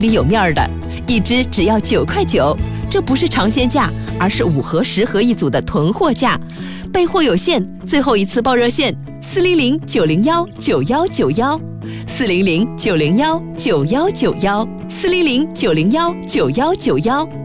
里有面的，一只只要9块9。这不是尝鲜价，而是5盒10盒一组的囤货价。备货有限，最后一次报热线：400-901-9191，400-901-9191，400-901-9191。